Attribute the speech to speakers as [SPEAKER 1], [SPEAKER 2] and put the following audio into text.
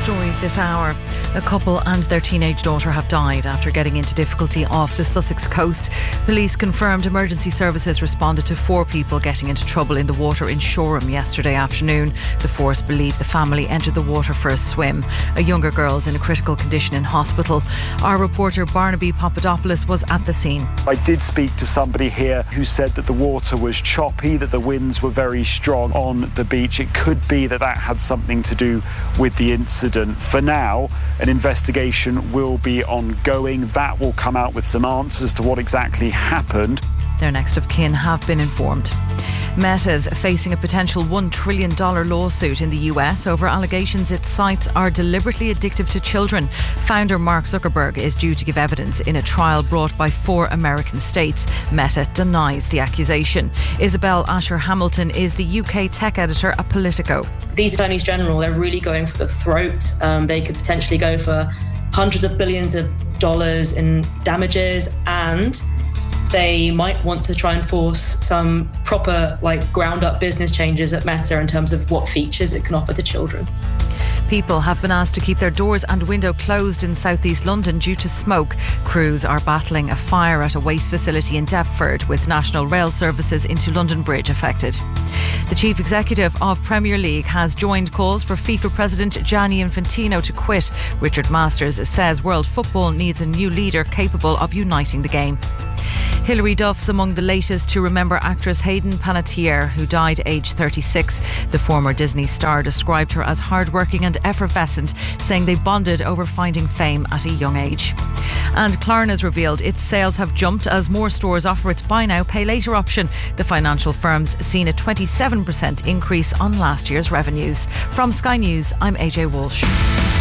[SPEAKER 1] stories this hour. A couple and their teenage daughter have died after getting into difficulty off the Sussex coast. Police confirmed emergency services responded to 4 people getting into trouble in the water in Shoreham yesterday afternoon. The force believe the family entered the water for a swim. A younger girl is in a critical condition in hospital. Our reporter Barnaby Papadopoulos was at the scene.
[SPEAKER 2] I did speak to somebody here who said that the water was choppy, that the winds were very strong on the beach. It could be that had something to do with the incident. For now, an investigation will be ongoing. That will come out with some answers to what exactly happened.
[SPEAKER 1] Their next of kin have been informed. Meta's facing a potential $1 trillion lawsuit in the US over allegations its sites are deliberately addictive to children. Founder Mark Zuckerberg is due to give evidence in a trial brought by 4 American states. Meta denies the accusation. Isabel Asher Hamilton is the UK tech editor at Politico.
[SPEAKER 3] These attorneys general, they're really going for the throat. They could potentially go for hundreds of billions of dollars in damages, and they might want to try and force some proper, ground-up business changes at Meta in terms of what features it can offer to children.
[SPEAKER 1] People have been asked to keep their doors and window closed in southeast London due to smoke. Crews are battling a fire at a waste facility in Deptford, with National Rail services into London Bridge affected. The chief executive of Premier League has joined calls for FIFA President Gianni Infantino to quit. Richard Masters says world football needs a new leader capable of uniting the game. Hilary Duff's among the latest to remember actress Hayden Panettiere, who died aged 36. The former Disney star described her as hardworking and effervescent, saying they bonded over finding fame at a young age. And Klarna's revealed its sales have jumped as more stores offer its buy now, pay later option. The financial firm's seen a 27% increase on last year's revenues. From Sky News, I'm AJ Walsh.